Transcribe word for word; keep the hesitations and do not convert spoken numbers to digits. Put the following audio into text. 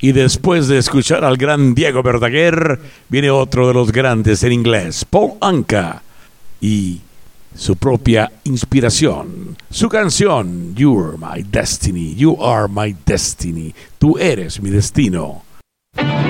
Y después de escuchar al gran Diego Verdaguer, viene otro de los grandes en inglés, Paul Anka, y su propia inspiración, su canción, You're My Destiny, You Are My Destiny, tú eres mi destino.